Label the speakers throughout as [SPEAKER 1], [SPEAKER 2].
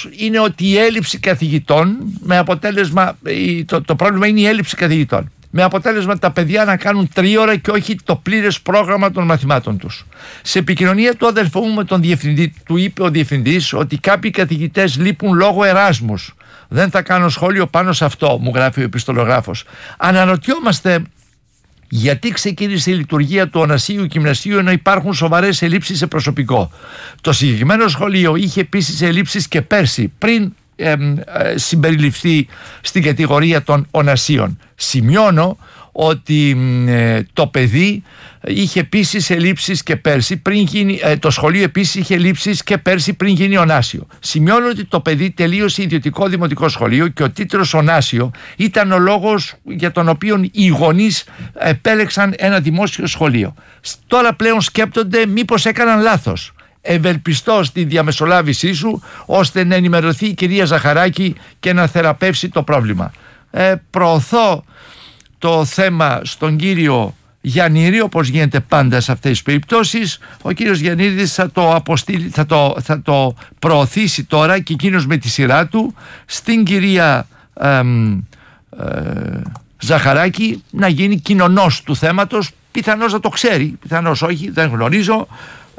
[SPEAKER 1] όμως είναι ότι η έλλειψη καθηγητών, με αποτέλεσμα, το πρόβλημα είναι η έλλειψη καθηγητών, με αποτέλεσμα τα παιδιά να κάνουν 3 ώρα και όχι το πλήρες πρόγραμμα των μαθημάτων τους. Σε επικοινωνία του αδελφού μου με τον διευθυντή, του είπε ο διευθυντής ότι κάποιοι καθηγητές λείπουν λόγω Εράσμους. Δεν θα κάνω σχόλιο πάνω σε αυτό, μου γράφει ο επιστολογράφος. Αναρωτιόμαστε γιατί ξεκίνησε η λειτουργία του Ωνασίου Γυμνασίου ενώ υπάρχουν σοβαρές ελλείψεις σε προσωπικό. Το συγκεκριμένο σχολείο είχε επίσης ελλείψεις και πέρσι, πριν συμπεριληφθεί στην κατηγορία των Ωνασίων. Σημειώνω ότι το παιδί είχε επίσης ελλείψεις και πέρσι πριν γίνει, το σχολείο επίσης είχε ελλείψεις και πέρσι πριν γίνει Ωνάσιο. Σημειώνω ότι το παιδί τελείωσε ιδιωτικό δημοτικό σχολείο και ο τίτλος Ωνάσιο ήταν ο λόγος για τον οποίο οι γονείς επέλεξαν ένα δημόσιο σχολείο. Τώρα πλέον σκέπτονται μήπως έκαναν λάθος. Ευελπιστώ στη διαμεσολάβησή σου ώστε να ενημερωθεί η κυρία Ζαχαράκη και να θεραπεύσει το πρόβλημα. Προωθώ το θέμα στον κύριο Γιαννήρη, όπως γίνεται πάντα σε αυτές τις περιπτώσεις. Ο κύριος Γιαννήρης θα το προωθήσει τώρα και εκείνος με τη σειρά του στην κυρία Ζαχαράκη να γίνει κοινωνός του θέματος. Πιθανώς να το ξέρει, πιθανώς όχι, δεν γνωρίζω.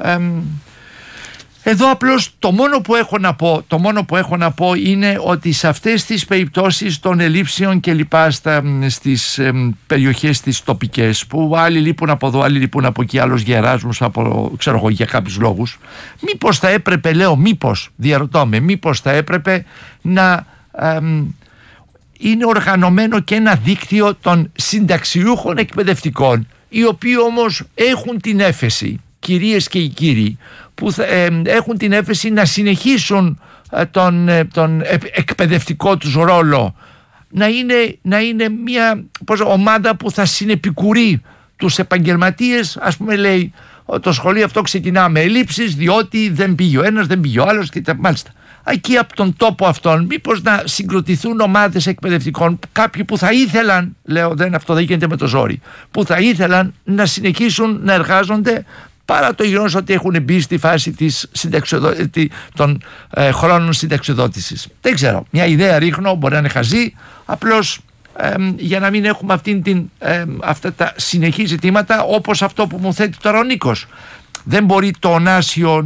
[SPEAKER 1] Εδώ απλώς το μόνο που έχω να πω είναι ότι σε αυτές τις περιπτώσεις των ελλείψεων και λοιπά στις περιοχές τις τοπικές, που άλλοι λείπουν από εδώ, άλλοι λείπουν από εκεί, άλλος γεράζουν για κάποιους λόγους, μήπως θα έπρεπε, μήπως θα έπρεπε να είναι οργανωμένο και ένα δίκτυο των συνταξιούχων εκπαιδευτικών, οι οποίοι όμως έχουν την έφεση, κυρίες και οι κύριοι, που έχουν την έφεση να συνεχίσουν τον εκπαιδευτικό τους ρόλο, να είναι μια ομάδα που θα συνεπικουρεί τους επαγγελματίες. Ας πούμε, λέει, το σχολείο αυτό ξεκινά με ελλείψεις διότι δεν πήγε ο ένας, δεν πήγε ο άλλος και μάλιστα. Εκεί από τον τόπο αυτόν μήπως να συγκροτηθούν ομάδες εκπαιδευτικών, κάποιοι που θα ήθελαν, αυτό δεν γίνεται με το ζόρι, που θα ήθελαν να συνεχίσουν να εργάζονται παρά το γεγονός ότι έχουν μπει στη φάση των χρόνων συνταξιοδότησης. Δεν ξέρω, μια ιδέα ρίχνω, μπορεί να είναι χαζή, απλώς για να μην έχουμε αυτά τα συνεχή ζητήματα, όπως αυτό που μου θέτει τώρα ο Νίκος. Δεν μπορεί το Ωνάσιο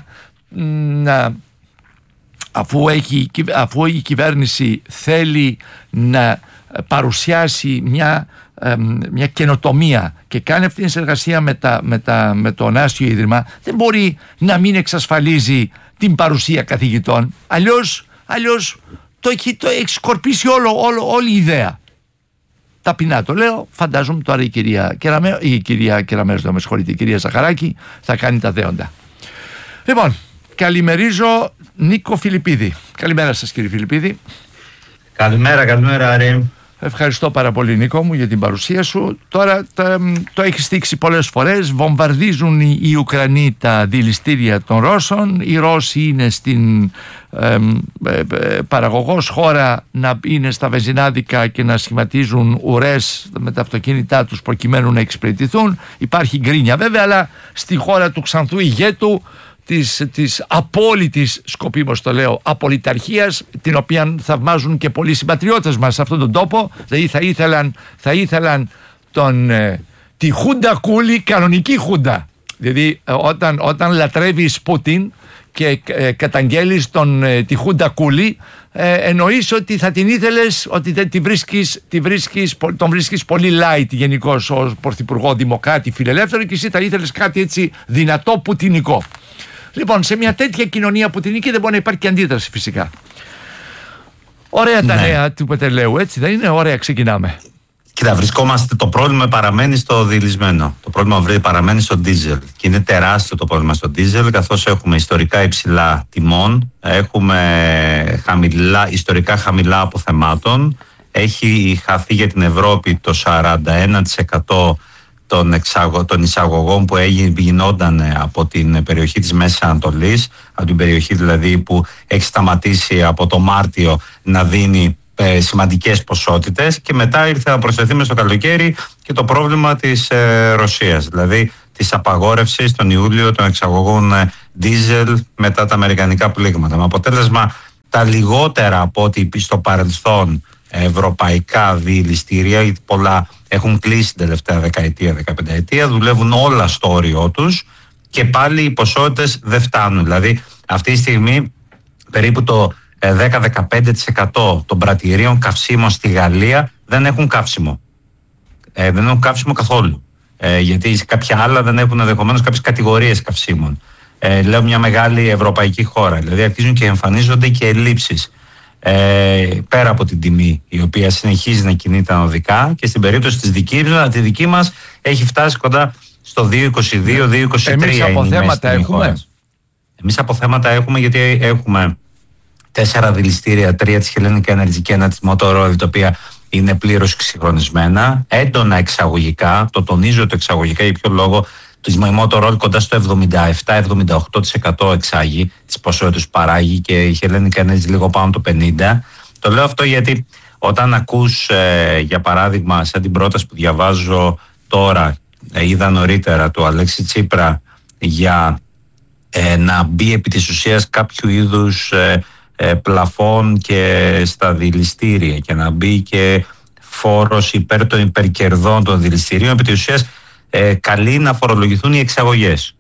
[SPEAKER 1] αφού η κυβέρνηση θέλει να παρουσιάσει μια καινοτομία και κάνει αυτήν την συνεργασία με το Ωνάσιο Ίδρυμα, δεν μπορεί να μην εξασφαλίζει την παρουσία καθηγητών. Αλλιώς το έχει σκορπίσει όλη η ιδέα. Ταπεινά το λέω, φαντάζομαι τώρα η κυρία Ζαχαράκη θα κάνει τα δέοντα. Λοιπόν, καλημερίζω Νίκο Φιλιππίδη. Καλημέρα σας, κύριε Φιλιππίδη.
[SPEAKER 2] Καλημέρα Άρη.
[SPEAKER 1] Ευχαριστώ πάρα πολύ, Νίκο μου, για την παρουσία σου. Τώρα το έχεις στήξει πολλές φορές. Βομβαρδίζουν οι Ουκρανοί τα δηληστήρια των Ρώσων. Οι Ρώσοι είναι στην παραγωγός χώρα, να είναι στα βενζινάδικα και να σχηματίζουν ουρές με τα αυτοκίνητά τους προκειμένου να εξυπηρετηθούν. Υπάρχει γκρίνια βέβαια, αλλά στη χώρα του Ξανθού ηγέτου της απόλυτης, σκοπίμως το λέω, απολυταρχίας, την οποία θαυμάζουν και πολλοί συμπατριώτες μας σε αυτόν τον τόπο. Δηλαδή θα ήθελαν τη Χούντα Κούλη, κανονική Χούντα. Δηλαδή όταν λατρεύεις Πούτιν και καταγγέλεις τη Χούντα Κούλη, εννοείς ότι θα την ήθελες, ότι τον βρίσκεις πολύ light γενικώς ως πρωθυπουργό δημοκράτη φιλελεύθερο, και εσύ θα ήθελες κάτι έτσι δυνατό πουτινικό. Λοιπόν, σε μια τέτοια κοινωνία πουτινική δεν μπορεί να υπάρχει και αντίδραση φυσικά. Ωραία τα νέα του πετρελαίου, έτσι δεν είναι? Ωραία, ξεκινάμε.
[SPEAKER 2] Κοίτα, το πρόβλημα παραμένει στο διειλισμένο. Το πρόβλημα παραμένει στο ντίζελ. Και είναι τεράστιο το πρόβλημα στο ντίζελ, καθώς έχουμε ιστορικά υψηλά τιμών, έχουμε ιστορικά χαμηλά αποθεμάτων. Έχει χαθεί για την Ευρώπη το 41% των εισαγωγών που γινόταν από την περιοχή της Μέσης Ανατολής, από την περιοχή δηλαδή που έχει σταματήσει από το Μάρτιο να δίνει σημαντικές ποσότητες, και μετά ήρθε να προσθεθεί μες στο καλοκαίρι και το πρόβλημα της Ρωσίας, δηλαδή της απαγόρευσης τον Ιούλιο των εξαγωγών ντίζελ μετά τα αμερικανικά πλήγματα, με αποτέλεσμα τα λιγότερα από ό,τι στο παρελθόν ευρωπαϊκά διηληστήρια, γιατί πολλά έχουν κλείσει την τελευταία δεκαετία, 15ετία, δουλεύουν όλα στο όριό τους και πάλι οι ποσότητες δεν φτάνουν. Δηλαδή αυτή τη στιγμή περίπου το 10-15% των πρατηρίων καυσίμων στη Γαλλία δεν έχουν καύσιμο. Δεν έχουν καύσιμο καθόλου. Γιατί κάποια άλλα δεν έχουν ενδεχομένως κάποιες κατηγορίες καυσίμων. Λέω μια μεγάλη ευρωπαϊκή χώρα. Δηλαδή αρχίζουν και εμφανίζονται και ελλείψεις. Πέρα από την τιμή, η οποία συνεχίζει να κινείται ανωδικά, και στην περίπτωση της δική μας έχει φτάσει κοντά στο 2,22-2,23.
[SPEAKER 1] Εμείς αποθέματα έχουμε.
[SPEAKER 2] Εμείς αποθέματα έχουμε, γιατί έχουμε 4 δηληστήρια, 3 της Hellenic Energy και 1 της Motor Oil, τα οποία είναι πλήρως εξυγχρονισμένα, έντονα εξαγωγικά. Το τονίζω το εξαγωγικά, για ποιο λόγο? Της Motor Oil κοντά στο 77-78% εξάγει τις ποσότητες που παράγει, και η Hellenic Energy λίγο πάνω το 50%. Το λέω αυτό γιατί όταν ακούς για παράδειγμα σαν την πρόταση που διαβάζω τώρα, είδα νωρίτερα, του Αλέξη Τσίπρα, για να μπει επί της ουσίας κάποιο είδους πλαφών και στα δηληστήρια, και να μπει και φόρος υπέρ των υπερκερδών των δηληστηρίων, επί της ουσίας καλεί να φορολογηθούν οι εξαγωγές.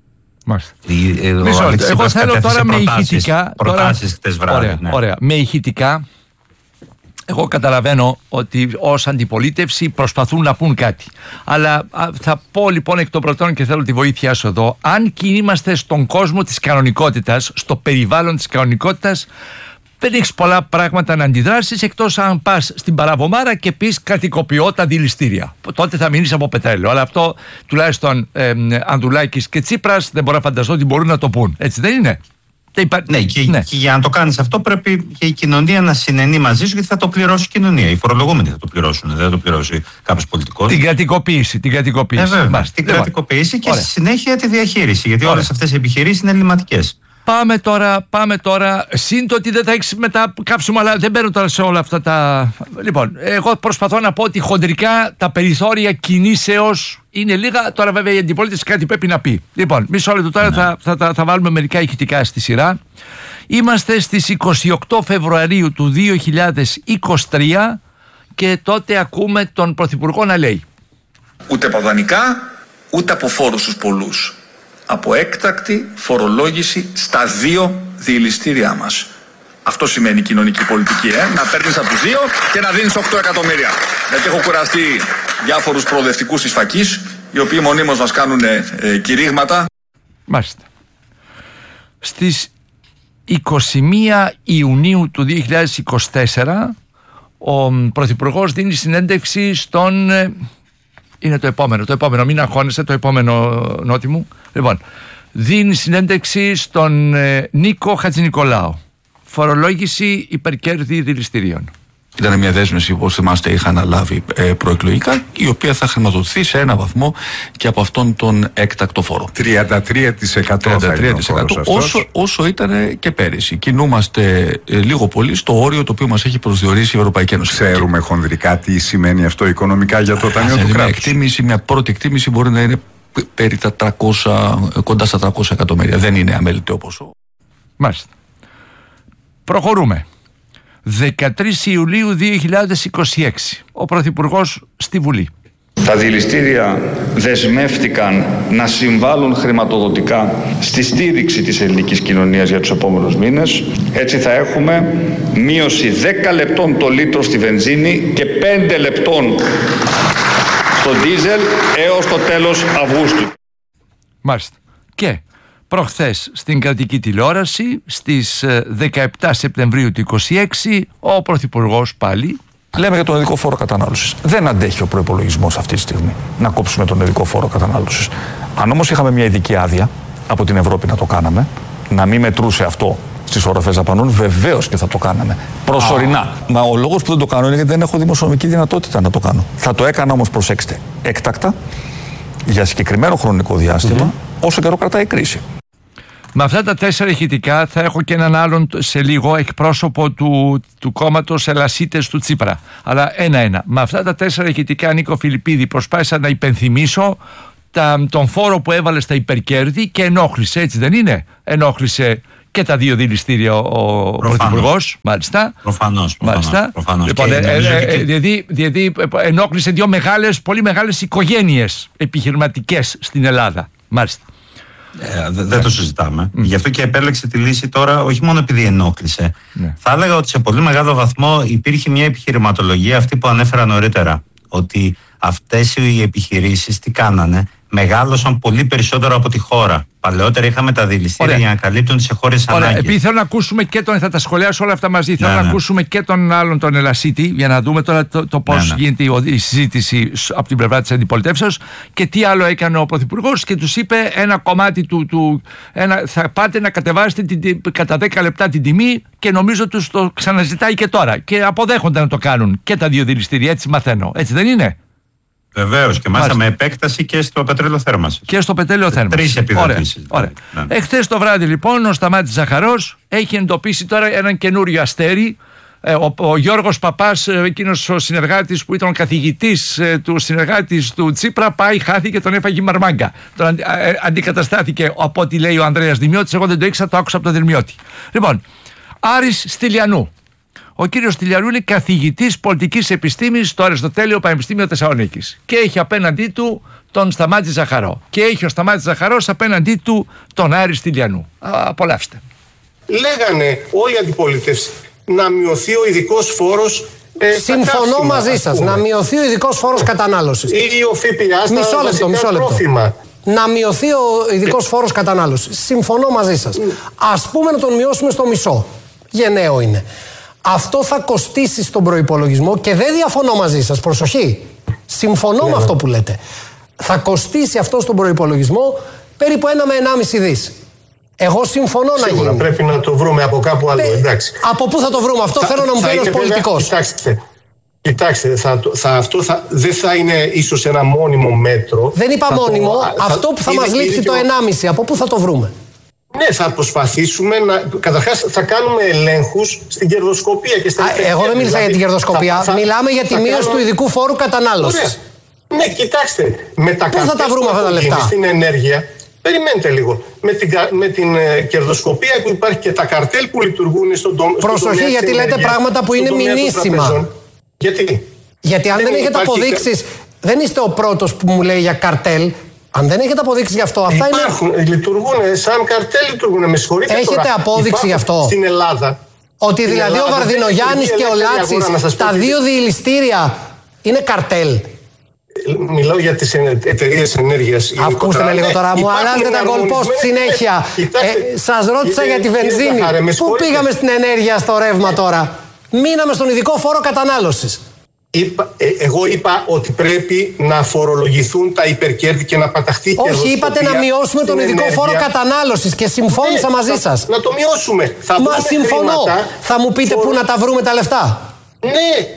[SPEAKER 1] Εγώ θέλω τώρα με ηχητικά.
[SPEAKER 2] Προτάσεις χτες βράδυ.
[SPEAKER 1] Ωραία. Με ηχητικά, εγώ καταλαβαίνω ότι ως αντιπολίτευση προσπαθούν να πούν κάτι. Αλλά θα πω λοιπόν εκ των προτέρων, και θέλω τη βοήθειά σου εδώ, αν κινούμαστε στον κόσμο της κανονικότητας, στο περιβάλλον της κανονικότητας, δεν έχεις πολλά πράγματα να αντιδράσεις, εκτός αν πας στην Παραβομάρα και πεις κρατικοποιώ τα δηληστήρια. Τότε θα μείνεις από πετρέλαιο. Αλλά αυτό τουλάχιστον Ανδρουλάκης και Τσίπρας δεν μπορώ να φανταστώ ότι μπορούν να το πούν. Έτσι δεν είναι?
[SPEAKER 2] Ναι, και για να το κάνεις αυτό πρέπει και η κοινωνία να συνενεί μαζί σου, γιατί θα το πληρώσει η κοινωνία. Οι φορολογούμενοι θα το πληρώσουν, δεν θα το πληρώσει κάποιος πολιτικός.
[SPEAKER 1] Την κρατικοποίηση. Την
[SPEAKER 2] κρατικοποίηση και στη συνέχεια τη διαχείριση, γιατί όλες αυτές οι επιχειρήσεις είναι ελληματικές.
[SPEAKER 1] Πάμε τώρα. Συν το ότι δεν θα έχεις μετά καύσιμο, αλλά δεν μπαίνω τώρα σε όλα αυτά τα. Λοιπόν, εγώ προσπαθώ να πω ότι χοντρικά τα περιθώρια κινήσεως είναι λίγα. Τώρα, βέβαια, η αντιπολίτευση κάτι πρέπει να πει. Λοιπόν, μισό λεπτό τώρα, θα βάλουμε μερικά ηχητικά στη σειρά. Είμαστε στις 28 Φεβρουαρίου του 2023 και τότε ακούμε τον Πρωθυπουργό να λέει:
[SPEAKER 3] ούτε από δανεικά, ούτε από φόρους στους πολλούς. Από έκτακτη φορολόγηση στα 2 δηληστήριά μας. Αυτό σημαίνει κοινωνική πολιτική, να παίρνεις από τους 2 και να δίνεις 8 εκατομμύρια. Γιατί έχω κουραστεί διάφορους προοδευτικούς της φακής, οι οποίοι μονίμως μας κάνουν κηρύγματα.
[SPEAKER 1] Μάλιστα. Στις 21 Ιουνίου του 2024 ο Πρωθυπουργός δίνει συνέντευξη στον... Είναι το επόμενο, μην αγχώνεσαι, το επόμενο νότι μου. Λοιπόν, δίνει συνέντευξη στον Νίκο Χατζηνικολάου. Φορολόγηση υπερκέρδη δηληστηρίων.
[SPEAKER 4] Ήταν μια δέσμευση που, όπως θυμάστε, είχα αναλάβει προεκλογικά, η οποία θα χρηματοδοτηθεί σε ένα βαθμό και από αυτόν τον έκτακτο φόρο.
[SPEAKER 5] 33%
[SPEAKER 4] όσο ήταν και πέρυσι. Κινούμαστε λίγο πολύ στο όριο το οποίο μας έχει προσδιορίσει η Ευρωπαϊκή Ένωση.
[SPEAKER 5] Ξέρουμε χονδρικά τι σημαίνει αυτό οικονομικά για το Ταμείο του Κράτους.
[SPEAKER 4] Μια πρώτη εκτίμηση μπορεί να είναι περί τα 300, κοντά στα 300 εκατομμύρια. Δεν είναι αμεληταίο ποσό.
[SPEAKER 1] Μάλιστα. Προχωρούμε. 13 Ιουλίου 2026. Ο Πρωθυπουργός στη Βουλή.
[SPEAKER 6] Τα δηληστήρια δεσμεύτηκαν να συμβάλλουν χρηματοδοτικά στη στήριξη της ελληνικής κοινωνίας για τους επόμενους μήνες. Έτσι θα έχουμε μείωση 10 λεπτών το λίτρο στη βενζίνη και 5 λεπτών στο ντίζελ έως το τέλος Αυγούστου.
[SPEAKER 1] Μάλιστα. Και προχθές στην κρατική τηλεόραση στις 17 Σεπτεμβρίου του 2026 ο Πρωθυπουργός πάλι.
[SPEAKER 7] Λέμε για τον ειδικό φόρο κατανάλωσης. Δεν αντέχει ο προϋπολογισμός αυτή τη στιγμή να κόψουμε τον ειδικό φόρο κατανάλωσης. Αν όμως είχαμε μια ειδική άδεια από την Ευρώπη να το κάναμε, να μην μετρούσε αυτό στις οροφές δαπανών, βεβαίως και θα το κάναμε. Προσωρινά. Μα ο λόγος που δεν το κάνω είναι γιατί δεν έχω δημοσιονομική δυνατότητα να το κάνω. Θα το έκανα όμως, προσέξτε, έκτακτα, για συγκεκριμένο χρονικό διάστημα, όσο καιρό κρατάει η κρίση.
[SPEAKER 1] Με αυτά τα 4 ηχητικά θα έχω και έναν άλλον σε λίγο εκπρόσωπο του κόμματος Ελασίτες του Τσίπρα. Αλλά ένα-ένα. Με αυτά τα 4 ηχητικά, Νίκο Φιλιππίδη, προσπάθησα να υπενθυμίσω τον φόρο που έβαλε στα υπερκέρδη και ενόχλησε, έτσι δεν είναι? Ενόχλησε και τα δύο δηληστήρια ο Πρωθυπουργός. Μάλιστα.
[SPEAKER 2] Προφανώς.
[SPEAKER 1] Λοιπόν, δηλαδή ενόχλησε δύο πολύ μεγάλες οικογένειες επιχειρηματικές στην Ελλάδα. Μάλιστα.
[SPEAKER 2] Δεν το συζητάμε. Γι' αυτό και επέλεξε τη λύση τώρα, όχι μόνο επειδή ενόχλησε. Θα έλεγα ότι σε πολύ μεγάλο βαθμό υπήρχε μια επιχειρηματολογία, αυτή που ανέφερα νωρίτερα. Ότι αυτές οι επιχειρήσεις τι κάνανε? Μεγάλωσαν πολύ περισσότερο από τη χώρα. Παλαιότερα είχαμε τα δηληστήρια για να καλύπτουν τις εγχώριες ανάγκες.
[SPEAKER 1] Επειδή θέλω να ακούσουμε και θα τα σχολιάσω όλα αυτά μαζί. Θέλω να ακούσουμε και τον άλλον, τον Ελασίτη, για να δούμε τώρα το πώς γίνεται η συζήτηση από την πλευρά της αντιπολιτεύσεως και τι άλλο έκανε ο Πρωθυπουργός. Και τους είπε ένα κομμάτι θα πάτε να κατεβάσετε κατά 10 λεπτά την τιμή, και νομίζω τους το ξαναζητάει και τώρα. Και αποδέχονται να το κάνουν και τα δύο δηληστήρια. Έτσι μαθαίνω. Έτσι δεν είναι?
[SPEAKER 2] Βεβαίως, και μάλιστα με επέκταση και στο πετρέλαιο θέρμανσης.
[SPEAKER 1] Και στο πετρέλαιο θέρμανσης.
[SPEAKER 2] 3 επιδοτήσεις.
[SPEAKER 1] Ωραία. Εχθές το βράδυ λοιπόν ο Σταμάτης Ζαχαρός έχει εντοπίσει τώρα έναν καινούριο αστέρι. Ο Γιώργος Παπάς, εκείνος ο συνεργάτης που ήταν ο καθηγητής του συνεργάτης του Τσίπρα, χάθηκε, τον έφαγε η Μαρμάγκα. Τον αντικαταστάθηκε από ό,τι λέει ο Ανδρέας Δημιώτης. Εγώ δεν το ήξερα, το άκουσα από τον Δημιώτη. Λοιπόν, Άρης Στυλιανού. Ο κύριος Στυλιανού είναι καθηγητής πολιτικής επιστήμης στο Αριστοτέλειο Πανεπιστήμιο Θεσσαλονίκης και έχει απέναντί του τον Σταμάτη Ζαχαρό. Και έχει ο Σταμάτης Ζαχαρός απέναντί του τον Άρη Στυλιανού. Απολαύστε.
[SPEAKER 8] Λέγανε όλη η αντιπολίτευση να μειωθεί ο ειδικός φόρος.
[SPEAKER 9] Συμφωνώ μαζί σας. Να μειωθεί ο ειδικός φόρος κατανάλωσης.
[SPEAKER 8] Ή ο ΦΠΑ στα βασικά τρόφιμα.
[SPEAKER 9] Να μειωθεί ο ειδικός φόρος κατανάλωσης. Συμφωνώ μαζί σας. Ας πούμε να τον μειώσουμε στο μισό. Γενναίο είναι. Αυτό θα κοστίσει στον προϋπολογισμό και δεν διαφωνώ μαζί σας. Προσοχή. Συμφωνώ με αυτό που λέτε. Θα κοστίσει αυτό στον προϋπολογισμό περίπου 1 με 1,5 δις. Εγώ συμφωνώ να γίνει.
[SPEAKER 8] Σίγουρα πρέπει να το βρούμε από κάπου αλλού. Εντάξει.
[SPEAKER 9] Από πού θα το βρούμε αυτό? Θέλω να μου πει ένας πολιτικός.
[SPEAKER 8] Κοιτάξτε, αυτό δεν θα είναι ίσως ένα μόνιμο μέτρο.
[SPEAKER 9] Δεν είπα μόνιμο. Αυτό που θα μας λείψει το 1,5, από πού θα το βρούμε?
[SPEAKER 8] Ναι, θα προσπαθήσουμε να. Καταρχάς, θα κάνουμε ελέγχους στην κερδοσκοπία και στα υπερκέρδη.
[SPEAKER 9] Εγώ δεν μίλησα για την κερδοσκοπία. Μιλάμε για τη μείωση του ειδικού φόρου κατανάλωσης.
[SPEAKER 8] Ναι, κοιτάξτε. Με τα
[SPEAKER 9] πού θα τα βρούμε αυτά τα λεφτά?
[SPEAKER 8] Στην ενέργεια. Περιμένετε λίγο. Με την κερδοσκοπία που υπάρχει και τα καρτέλ που λειτουργούν στον τομέα.
[SPEAKER 9] Προσοχή, γιατί λέτε πράγματα που είναι μηνύσιμα. Γιατί αν δεν έχετε αποδείξεις, δεν είστε ο πρώτος που μου λέει για καρτέλ. Αν δεν έχετε αποδείξει γι' αυτό, αυτά
[SPEAKER 8] λειτουργούν σαν καρτέλ, λειτουργούν. Με συγχωρείτε.
[SPEAKER 9] Έχετε απόδειξη γι' αυτό?
[SPEAKER 8] Στην Ελλάδα.
[SPEAKER 9] Ότι δηλαδή ο Βαρδινογιάννης και ο Λάτσης, τα δύο διηληστήρια, είναι καρτέλ?
[SPEAKER 8] Μιλάω για τις εταιρείες ενέργειας.
[SPEAKER 9] Ακούστε με λίγο τώρα, μου αλλάζετε τα goalpost συνέχεια. Σας ρώτησα για τη βενζίνη. Πού πήγαμε στην ενέργεια, στο ρεύμα τώρα? Μείναμε στον ειδικό φόρο κατανάλωσης.
[SPEAKER 8] Εγώ είπα ότι πρέπει να φορολογηθούν τα υπερκέρδη και να παταχθεί η κερδοσκοπία.
[SPEAKER 9] Όχι, είπατε να μειώσουμε τον ειδικό φόρο κατανάλωσης και συμφώνησα μαζί σας.
[SPEAKER 8] Να το μειώσουμε.
[SPEAKER 9] Μα συμφωνώ. Θα μου πείτε πού να τα βρούμε τα λεφτά?
[SPEAKER 8] Ναι,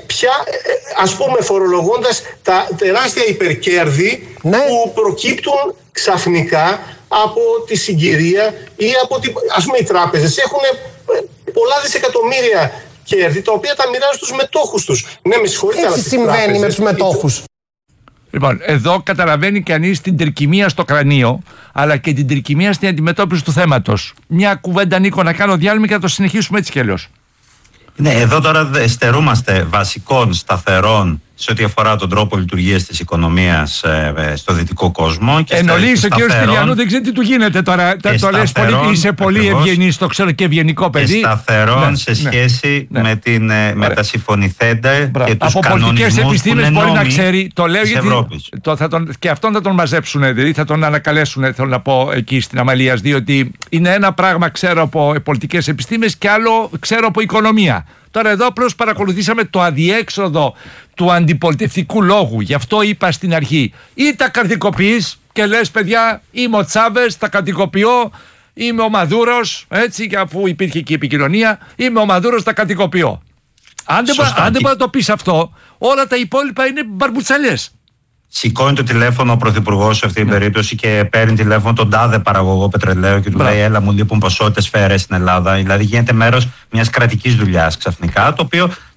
[SPEAKER 8] ας πούμε φορολογώντας τα τεράστια υπερκέρδη που προκύπτουν ξαφνικά από τη συγκυρία ή από ας πούμε οι τράπεζες έχουν πολλά δισεκατομμύρια κέρδη τα οποία τα μοιράζουν στους μετόχους τους. Ναι, με συγχωρείτε.
[SPEAKER 9] Έτσι συμβαίνει με τους μετόχους.
[SPEAKER 1] Λοιπόν, εδώ καταλαβαίνει κανείς την τρικυμία στο κρανίο, αλλά και την τρικυμία στην αντιμετώπιση του θέματος. Μια κουβέντα, Νίκο, να κάνω διάλειμμα και να το συνεχίσουμε έτσι κι αλλιώς.
[SPEAKER 2] Ναι, εδώ τώρα στερούμαστε βασικών σταθερών σε ό,τι αφορά τον τρόπο λειτουργίας της οικονομίας στο δυτικό κόσμο.
[SPEAKER 1] Εννοείς ο κ. Στυλιανού, δεν ξέρω τι του γίνεται τώρα. Το λες πολύ, είσαι πολύ ευγενής, το ξέρω, και ευγενικό παιδί.
[SPEAKER 2] Και σταθερών σε σχέση με τα συμφωνηθέντα και τους
[SPEAKER 1] από πολιτικές επιστήμες μπορεί να ξέρει. Το λέω γιατί. Και αυτόν θα τον μαζέψουν, δηλαδή θα τον ανακαλέσουν, θέλω να πω, εκεί στην Αμαλίας, διότι είναι ένα πράγμα ξέρω από πολιτικές επιστήμες και άλλο ξέρω από οικονομία. Τώρα εδώ απλώς παρακολουθήσαμε το αδιέξοδο του αντιπολιτευτικού λόγου. Γι' αυτό είπα στην αρχή, ή τα καρτικοποιείς και λες παιδιά είμαι ο Τσάβες, τα καρτικοποιώ, είμαι ο Μαδούρος, έτσι, και αφού υπήρχε και η επικοινωνία, είμαι ο Μαδούρος, τα καρτικοποιώ. Αν δεν μπορεί να το πεις αυτό, όλα τα υπόλοιπα είναι μπαρμπουτσαλιές.
[SPEAKER 2] Σηκώνει το τηλέφωνο ο Πρωθυπουργός σε αυτή την περίπτωση και παίρνει τηλέφωνο τον τάδε παραγωγό πετρελαίου και του λέει: έλα, μου λείπουν ποσότητες φέρε στην Ελλάδα. Δηλαδή γίνεται μέρος μιας κρατικής δουλειάς ξαφνικά, το οποίο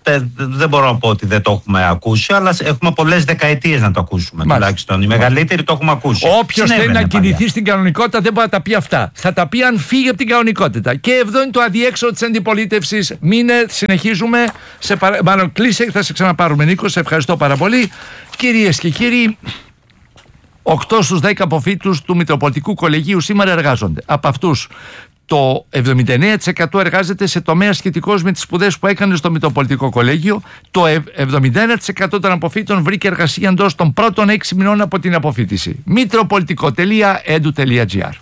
[SPEAKER 2] δεν μπορώ να πω ότι δεν το έχουμε ακούσει, αλλά έχουμε πολλές δεκαετίες να το ακούσουμε. Τουλάχιστον οι μεγαλύτεροι το έχουμε ακούσει.
[SPEAKER 1] Όποιος θέλει να κινηθεί στην κανονικότητα δεν μπορεί να τα πει αυτά. Θα τα πει αν φύγει από την κανονικότητα. Και εδώ είναι το αδιέξοδο της αντιπολίτευσης. Μείνε, συνεχίζουμε. Μάλλον κλείσε και θα σε ξαναπάρουμε, Νίκο. Σε ευχαριστώ πάρα πολύ. Κυρίες και κύριοι, 8 στους 10 αποφύτους του Μητροπολιτικού Κολεγίου σήμερα εργάζονται. Από αυτούς, το 79% εργάζεται σε τομέα σχετικός με τις σπουδές που έκανε στο Μητροπολιτικό Κολέγιο. Το 71% των αποφύτων βρήκε εργασία εντός των πρώτων 6 μηνών από την αποφύτιση. Mitropolitico.edu.gr.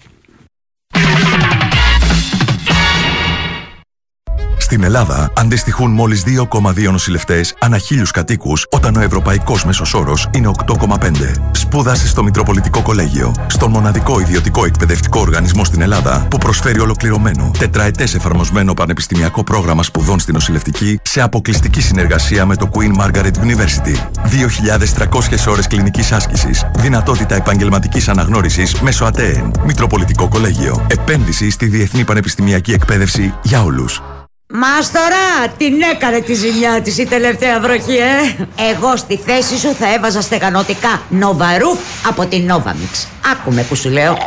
[SPEAKER 10] Στην Ελλάδα αντιστοιχούν μόλις 2,2 νοσηλευτές ανά 1.000 κατοίκους, όταν ο ευρωπαϊκός μέσος όρος είναι 8,5. Σπούδασε στο Μητροπολιτικό Κολέγιο, στον μοναδικό ιδιωτικό εκπαιδευτικό οργανισμό στην Ελλάδα που προσφέρει ολοκληρωμένο, τετραετές εφαρμοσμένο πανεπιστημιακό πρόγραμμα σπουδών στην νοσηλευτική σε αποκλειστική συνεργασία με το Queen Margaret University. 2.300 ώρες κλινικής άσκησης, δυνατότητα επαγγελματικής αναγνώρισης μέσω ΑΤΕΕΝ. Μητροπολιτικό Κολέγιο. Επένδυση στη διεθνή πανεπιστημιακή εκπαίδευση για όλους.
[SPEAKER 11] Μάστορα, την έκανε τη ζημιά της η τελευταία βροχή, Εγώ στη θέση σου θα έβαζα στεγανωτικά Νοβαρούφ από την Novamix. Άκουμε που σου λέω.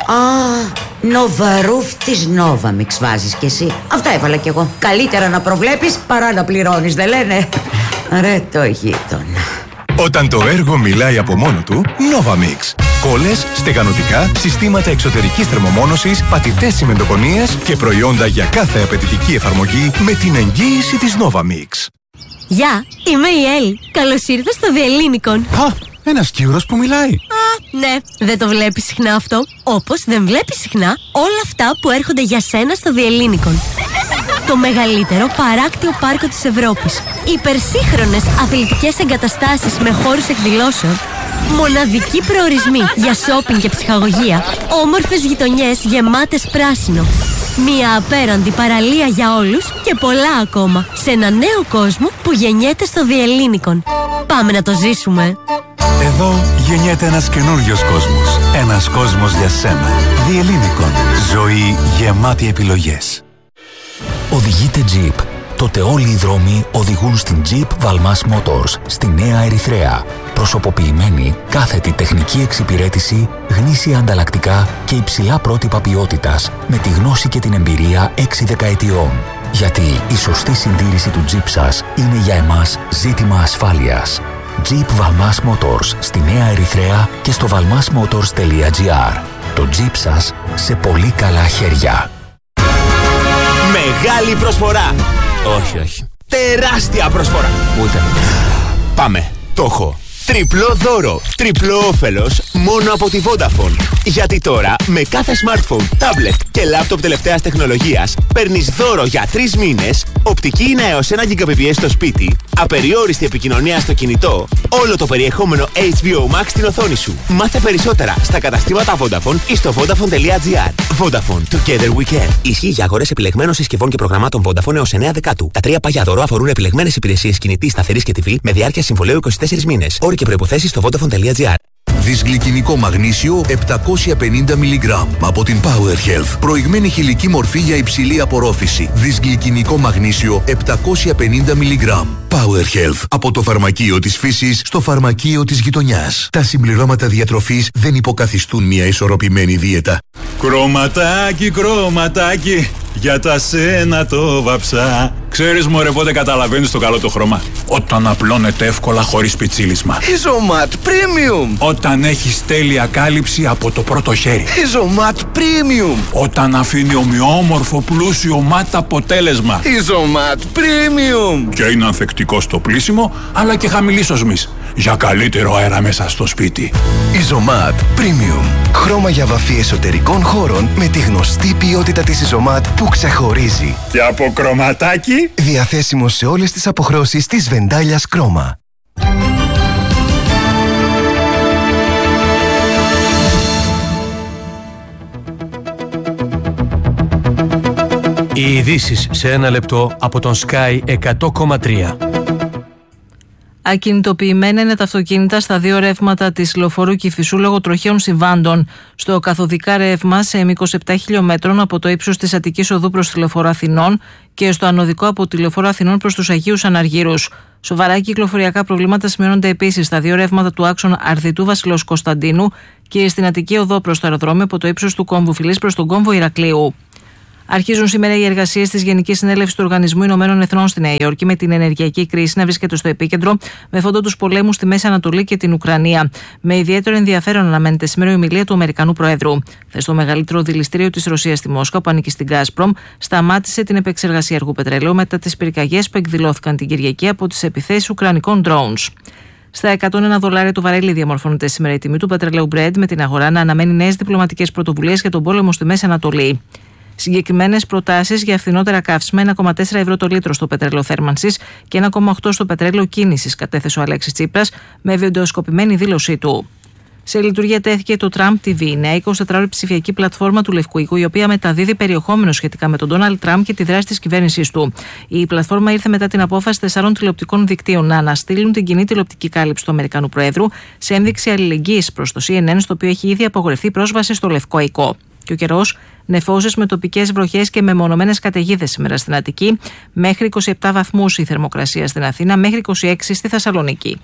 [SPEAKER 11] Νοβαρούφ της Novamix βάζεις κι εσύ. Αυτά έβαλα κι εγώ. Καλύτερα να προβλέπεις παρά να πληρώνεις, δεν λένε? Ρε το γείτονα.
[SPEAKER 12] Όταν το έργο μιλάει από μόνο του, Novamix. Κόλλες, στεγανωτικά, συστήματα εξωτερικής θερμομόνωσης, πατητές τσιμεντοκονίες και προϊόντα για κάθε απαιτητική εφαρμογή με την εγγύηση της Novamix.
[SPEAKER 13] Γεια, είμαι η Έλλη. Καλώς ήρθες στο The Ellinikon.
[SPEAKER 12] Ένας Κύρος που μιλάει.
[SPEAKER 13] Ναι, δεν το βλέπεις συχνά αυτό. Όπως δεν βλέπεις συχνά όλα αυτά που έρχονται για σένα στο The Ellinikon. Το μεγαλύτερο παράκτιο πάρκο της Ευρώπης. Υπερσύγχρονες αθλητικές εγκαταστάσεις με χώρους εκδηλώσεων. Μοναδικοί προορισμοί για σόπινγκ και ψυχαγωγία. Όμορφες γειτονιές γεμάτες πράσινο. Μια απέραντη παραλία για όλους και πολλά ακόμα. Σε ένα νέο κόσμο που γεννιέται στο The Ellinikon. Πάμε να το ζήσουμε.
[SPEAKER 12] Εδώ γεννιέται ένας καινούριος κόσμος. Ένας κόσμος για σένα. The Ellinikon. Ζωή γεμάτη επιλογές.
[SPEAKER 14] Οδηγείτε Jeep. Τότε όλοι οι δρόμοι οδηγούν στην Jeep Valmas Motors στη Νέα Ερυθρέα. Προσωποποιημένη, κάθετη τεχνική εξυπηρέτηση, γνήσια ανταλλακτικά και υψηλά πρότυπα ποιότητας με τη γνώση και την εμπειρία 6 δεκαετιών. Γιατί η σωστή συντήρηση του Jeep σας είναι για εμάς ζήτημα ασφάλειας. Jeep Valmas Motors στη Νέα Ερυθρέα και στο valmasmotors.gr. Το Jeep σας σε πολύ καλά χέρια.
[SPEAKER 15] Μεγάλη προσφορά! Όχι. Τεράστια προσφορά! Ούτε. Πάμε. Το έχω. Τριπλό δώρο, τριπλό όφελος μόνο από τη Vodafone. Γιατί τώρα με κάθε smartphone, tablet και laptop τελευταίας τεχνολογίας παίρνεις δώρο για 3 μήνες, οπτική είναι έως 1 Gbps στο σπίτι, απεριόριστη επικοινωνία στο κινητό, όλο το περιεχόμενο HBO Max στην οθόνη σου. Μάθε περισσότερα στα καταστήματα Vodafone ή στο vodafone.gr. Vodafone, together we can. Ισχύει για αγορές επιλεγμένων συσκευών και προγραμμάτων Vodafone έως 9 Δεκάτου. Τα 3 παγιά δώρο αφορούν επιλεγμένες υπηρεσίες κινητής, σταθερής και TV με διάρκεια συμβολαίου 24 μήνες. Όροι και προϋποθέσεις στο vodafone.gr.
[SPEAKER 16] Δυσγλυκινικό μαγνήσιο 750 mg από την Power Health. Προηγμένη χηλική μορφή για υψηλή απορρόφηση. Δυσγλυκινικό μαγνήσιο 750 mg. Power Health. Από το φαρμακείο της φύσης στο φαρμακείο της γειτονιάς. Τα συμπληρώματα διατροφής δεν υποκαθιστούν μια ισορροπημένη δίαιτα.
[SPEAKER 17] Κρωματάκι, για τα σένα το βαψά. Ξέρεις μωρέ πότε καταλαβαίνεις το καλό το χρώμα? Όταν απλώνεται εύκολα χωρίς πιτσίλισμα.
[SPEAKER 18] Isomat Premium.
[SPEAKER 17] Όταν έχεις τέλεια κάλυψη από το πρώτο χέρι.
[SPEAKER 18] Isomat Premium.
[SPEAKER 17] Όταν αφήνει ομοιόμορφο πλούσιο ματ αποτέλεσμα.
[SPEAKER 18] Isomat Premium.
[SPEAKER 17] Και είναι ανθεκτικό στο πλύσιμο αλλά και χαμηλής οσμής. Για καλύτερο αέρα μέσα στο σπίτι.
[SPEAKER 18] Isomat Premium. Χρώμα για βαφή εσωτερικών χώρων με τη γνωστή ποιότητα της Isomat που ξεχωρίζει.
[SPEAKER 17] Και από κρωματάκι.
[SPEAKER 18] Διαθέσιμο σε όλες τις αποχρώσεις της Βεντάλιας Κρόμα.
[SPEAKER 19] Οι ειδήσεις σε 1 λεπτό από τον Sky 100,3. Ακινητοποιημένα είναι τα αυτοκίνητα στα δύο ρεύματα της λεωφορείου Κηφισού λόγω τροχαίων συμβάντων. Στο καθοδικά ρεύμα σε μήκος 7 χιλιόμετρων από το ύψος της Αττικής Οδού προς τη λεωφορείο Αθηνών και στο ανωδικό από τη λεωφορείο Αθηνών προς τους Αγίους Αναργύρους. Σοβαρά κυκλοφοριακά προβλήματα σημειώνονται επίσης στα δύο ρεύματα του άξονα Αρδιτού Βασιλέως Κωνσταντίνου και στην Αττική Οδό προς το αεροδρόμιο από το ύψος του κόμβου Φιλής προς τον κόμβο Ηρακλείου. Αρχίζουν σήμερα οι εργασίες της Γενικής Συνέλευσης του Οργανισμού Ηνωμένων Εθνών στη Νέα Υόρκη, με την ενεργειακή κρίση να βρίσκεται στο επίκεντρο, με φόντο τους πολέμους στη Μέση Ανατολή και την Ουκρανία. Με ιδιαίτερο ενδιαφέρον αναμένεται σήμερα η ομιλία του Αμερικανού Προέδρου. Χθες το μεγαλύτερο δηληστήριο της Ρωσίας στη Μόσχα, που ανήκει στην Gazprom, σταμάτησε την επεξεργασία αργού πετρελαίου μετά τις πυρκαγιές που εκδηλώθηκαν την Κυριακή από τις επιθέσεις ουκρανικών drones. Στα $101 το βαρέλι διαμορφώνεται σήμερα η τιμή του πετρελαίου Brent, με την αγορά να αναμένει νέες διπλωματικές πρωτοβουλίες για τον πόλεμο στη Μέση Ανατολή. Συγκεκριμένες προτάσεις για φθηνότερα καύσιμα: 1,4 ευρώ το λίτρο στο πετρέλαιο θέρμανσης και 1,8 στο πετρέλαιο κίνησης, κατέθεσε ο Αλέξης Τσίπρας με βιντεοσκοπημένη δήλωσή του. Σε λειτουργία τέθηκε το Trump TV, νέα 24ωρη ψηφιακή πλατφόρμα του Λευκού Οίκου, η οποία μεταδίδει περιεχόμενο σχετικά με τον Ντόναλντ Τραμπ και τη δράση της κυβέρνησής του. Η πλατφόρμα ήρθε μετά την απόφαση 4 τηλεοπτικών δικτύων να αναστείλουν την κοινή τηλεοπτική κάλυψη του Αμερικανού Προέδρου, σε ένδειξη αλληλεγγύης προς το CNN, στο οποίο έχει ήδη απογορευτεί πρόσβαση στο Λευκό Οίκο. Και ο καιρός: νεφώσεις με τοπικές βροχές και μεμονωμένες καταιγίδες σήμερα στην Αττική, μέχρι 27 βαθμούς η θερμοκρασία στην Αθήνα, μέχρι 26 στη Θεσσαλονίκη.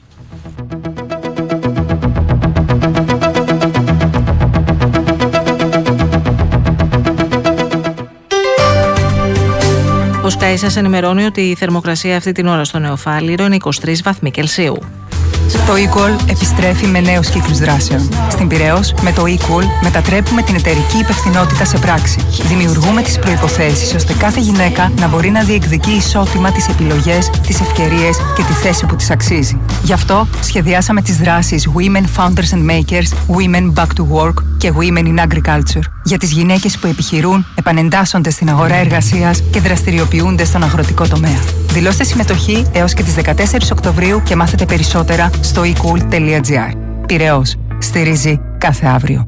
[SPEAKER 19] Ο Sky σας ενημερώνει ότι η θερμοκρασία αυτή την ώρα στο Νεοφάλιρο είναι 23 βαθμοί Κελσίου.
[SPEAKER 20] Το eCall επιστρέφει με νέους κύκλους δράσεων. Στην Πειραιώς, με το eCall μετατρέπουμε την εταιρική υπευθυνότητα σε πράξη. Δημιουργούμε τις προϋποθέσεις ώστε κάθε γυναίκα να μπορεί να διεκδικεί ισότιμα τις επιλογές, τις ευκαιρίες και τη θέση που της αξίζει. Γι' αυτό σχεδιάσαμε τις δράσεις Women Founders and Makers, Women Back to Work και Women in Agriculture. Για τις γυναίκες που επιχειρούν, επανεντάσσονται στην αγορά εργασίας και δραστηριοποιούνται στον αγροτικό τομέα. Δηλώστε συμμετοχή έως και τις 14 Οκτωβρίου και μάθετε περισσότερα στο ecool.gr. Πειραιώς. Στηρίζει κάθε αύριο.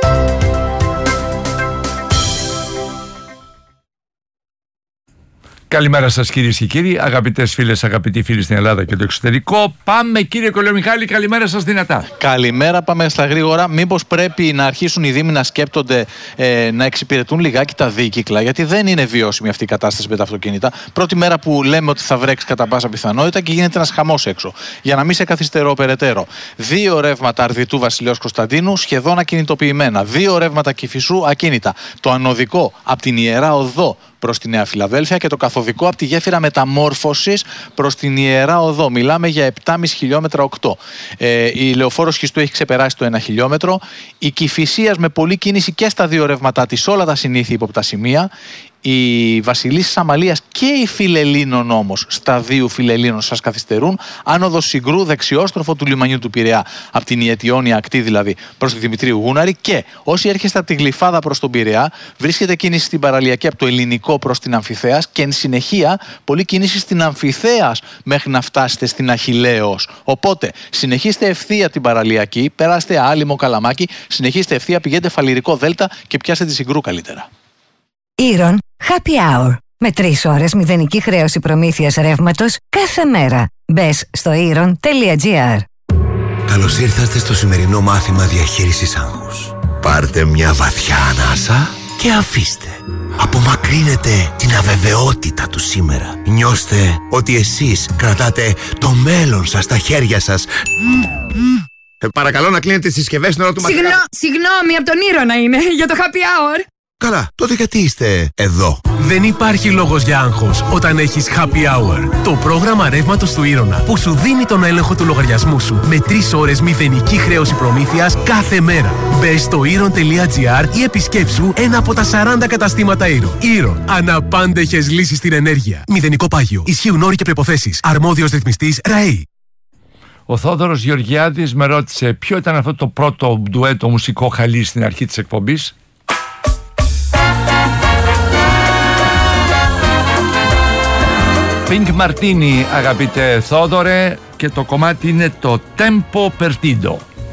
[SPEAKER 1] Καλημέρα σας κυρίες και κύριοι, αγαπητές φίλες, αγαπητοί φίλοι στην Ελλάδα και το εξωτερικό. Πάμε κύριε Κολομιχάλη, καλημέρα σας δυνατά.
[SPEAKER 21] Καλημέρα, πάμε στα γρήγορα. Μήπως πρέπει να αρχίσουν οι Δήμοι να σκέπτονται να εξυπηρετούν λιγάκι τα δίκυκλα, γιατί δεν είναι βιώσιμη αυτή η κατάσταση με τα αυτοκίνητα. Πρώτη μέρα που λέμε ότι θα βρέξει κατά πάσα πιθανότητα και γίνεται ένας χαμός έξω. Για να μην σε καθυστερώ περαιτέρω. 2 ρεύματα Αρδιτού Βασιλέως Κωνσταντίνου σχεδόν ακινητοποιημένα. 2 ρεύματα Κηφισού ακίνητα. Το ανωδικό από την Ιερά Οδό προς τη Νέα Φιλαδέλφια και το καθοδικό από τη γέφυρα μεταμόρφωσης προς την Ιερά Οδό. Μιλάμε για 7,5 χιλιόμετρα 8. Η λεωφόρος Χριστού έχει ξεπεράσει το 1 χιλιόμετρο. Η Κηφισίας με πολλή κίνηση και στα 2 ρεύματά της, όλα τα συνήθεια ύποπτα σημεία. Η Βασιλίσσης Αμαλίας και η Φιλελλήνων όμως, στα 2 Φιλελλήνων σας καθυστερούν. Άνοδος Συγκρού, δεξιόστροφο του λιμανιού του Πειραιά, από την Ιετιώνια ακτή δηλαδή προς τη Δημητρίου Γούναρη. Και όσοι έρχεστε από τη Γλυφάδα προς τον Πειραιά, βρίσκεται κίνηση στην Παραλιακή από το Ελληνικό προς την Αμφιθέας και εν συνεχεία πολλή κίνηση στην Αμφιθέας μέχρι να φτάσετε στην Αχιλλέως. Οπότε συνεχίστε ευθεία την Παραλιακή, περάστε Άλυμο, Καλαμάκι, συνεχίστε ευθεία, πηγαίνετε Φαλιρικό Δέλτα και πιάστε τη Συγκρού καλύτερα.
[SPEAKER 22] Ήρων Happy Hour. Με 3 ώρες μηδενική χρέωση προμήθειας ρεύματος κάθε μέρα. Μπες στο ήρων.gr.
[SPEAKER 23] Καλώς ήρθατε στο σημερινό μάθημα διαχείρισης άγχους. Πάρτε μια βαθιά ανάσα και αφήστε. Απομακρύνετε την αβεβαιότητα του σήμερα. Νιώστε ότι εσείς κρατάτε το μέλλον σας στα χέρια σας. Παρακαλώ να κλείνετε τις συσκευές στην ώρα του μαθήματος.
[SPEAKER 24] Συγγνώμη, από τον Ήρωνα είναι, για το Happy Hour.
[SPEAKER 23] Καλά, τότε γιατί είστε εδώ?
[SPEAKER 25] Δεν υπάρχει λόγος για άγχος όταν έχεις Happy Hour. Το πρόγραμμα ρεύματος του Ήρωνα που σου δίνει τον έλεγχο του λογαριασμού σου με 3 ώρες μηδενική χρέωση προμήθειας κάθε μέρα. Μπες στο Ήρων.gr ή επισκέψου ένα από τα 40 καταστήματα Ήρων. Ήρων. Αναπάντεχες λύσεις στην ενέργεια. Μηδενικό πάγιο. Ισχύουν όροι και προϋποθέσεις. Αρμόδιος ρυθμιστής ΡΑΕΗ.
[SPEAKER 1] Ο Θόδωρος Γεωργιάδης με ρώτησε ποιο ήταν αυτό το πρώτο ντουέτο μουσικό χαλί στην αρχή της εκπομπής. Pink Martini, αγαπητέ Θόδωρε, και το κομμάτι είναι το Tempo Perdido.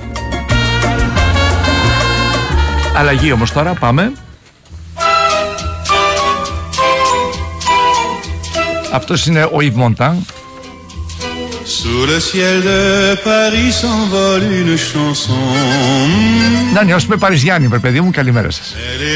[SPEAKER 1] Αλλαγή όμως τώρα, πάμε. Αυτός είναι ο Yves Montand.
[SPEAKER 3] Sous le ciel de Paris s'envole une chanson.
[SPEAKER 1] Να νιώσουμε Παριζιάννη, παιδί μου, καλημέρα σας.